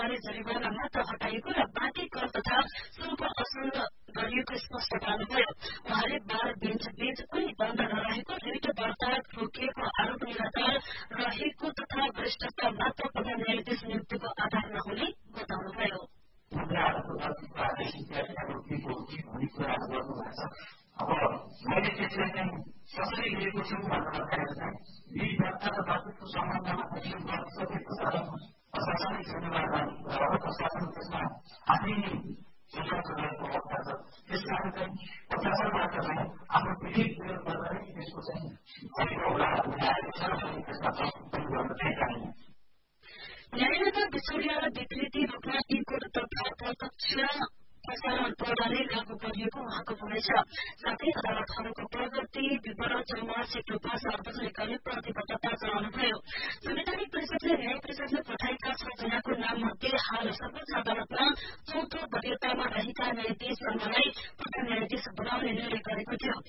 पर्ने जरिवाना मात्र हटाइएको र बाँकी कर तथा शुल्क असुल गरिएको स्पष्ट पार्नुभयो। उहाँले बार बेन्च बीच कुनै बन्द नरहेको, रिट दर्ता रोकिएको आरोप निराधार रहेको तथा भ्रष्टाचार मात्र प्रधान न्यायाधीश नियुक्तिको आधार नहुने बताउनुभयो। अब मैले त्यसलाई चाहिँ कसरी लिएको छु भन्दाखेरि चाहिँ यी दर्ता र दायित्वको सम्बन्धमा अध्ययन गरिसकेको छ। प्रशासनिक जिम्मेवार र प्रशासन त्यसमा आफ्नै सुझाव गरेको अवस्था छ। त्यस कारण चाहिँ प्रशासनबाट चाहिँ आफ्नो विवेक प्रयोग गरेर त्यसको चाहिँ ल्याएको छ भने त्यसमा पनि गर्न चाहिँ चाहिन्छ। न्यायालयमा बिचौलिया र विकृति रोक्न ई-कोड तथा प्रत्यक्ष प्रसारण प्रणाली लागू गरिएको उहाँको भनाइ छ। साथै अदालतहरूको प्रगति विवरण त्रैमासिक रूपमा सार्वजनिक गर्ने प्रतिबद्धता जनाउनुभयो। संवैधानिक परिषदले न्याय परिषदले पठाएका 6 जनाको नाम मध्ये हाल सर्वोच्च अदालतमा चौथो वरियतामा रहेका न्यायाधीश शर्मालाई प्रधान न्यायाधीश बनाउने निर्णय गरेको थियो।